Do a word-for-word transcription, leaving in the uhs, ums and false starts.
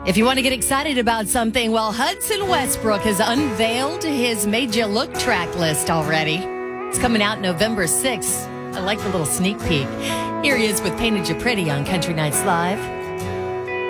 If you want to get excited about something, well, Hudson Westbrook has unveiled his Made You Look track list already. It's coming out November sixth. I like the little sneak peek. Here he is with Painted You Pretty on Country Nights Live.